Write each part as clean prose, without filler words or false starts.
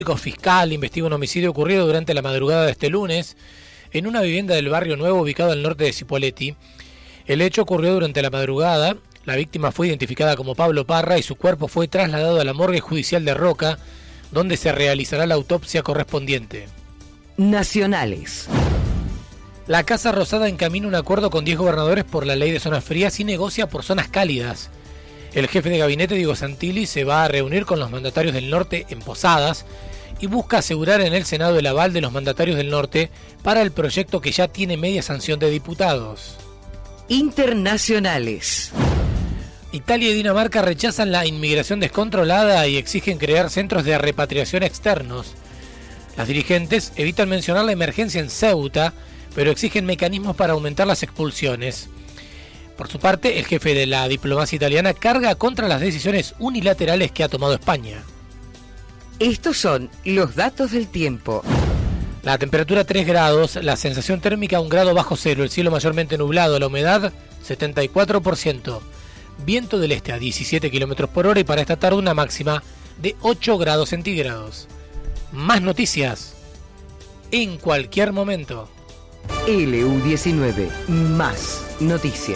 Fiscal investiga un homicidio ocurrido durante la madrugada de este lunes en una vivienda del barrio Nuevo ubicado al norte de Cipolletti. El hecho ocurrió durante la madrugada. La víctima fue identificada como Pablo Parra y su cuerpo fue trasladado a la morgue judicial de Roca, donde se realizará la autopsia correspondiente. Nacionales. La Casa Rosada encamina un acuerdo con 10 gobernadores por la ley de zonas frías y negocia por zonas cálidas. El jefe de gabinete, Diego Santilli, se va a reunir con los mandatarios del norte en Posadas y busca asegurar en el Senado el aval de los mandatarios del norte para el proyecto que ya tiene media sanción de diputados. Internacionales. Italia y Dinamarca rechazan la inmigración descontrolada y exigen crear centros de repatriación externos. Las dirigentes evitan mencionar la emergencia en Ceuta, pero exigen mecanismos para aumentar las expulsiones. Por su parte, el jefe de la diplomacia italiana carga contra las decisiones unilaterales que ha tomado España. Estos son los datos del tiempo. La temperatura 3 grados, la sensación térmica 1 grado bajo cero, el cielo mayormente nublado, la humedad 74%, viento del este a 17 km por hora y para esta tarde una máxima de 8 grados centígrados. Más noticias en cualquier momento. LU19, más noticias.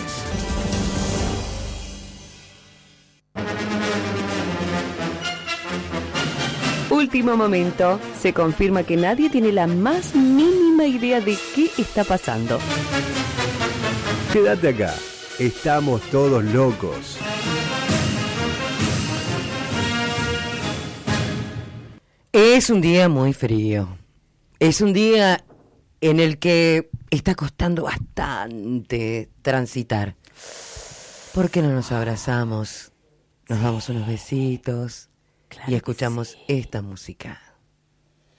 Último momento. Se confirma que nadie tiene la más mínima idea de qué está pasando. Quédate acá. Estamos todos locos. Es un día muy frío. Es un día en el que está costando bastante transitar. ¿Por qué no nos abrazamos? Nos damos unos besitos y escuchamos esta música.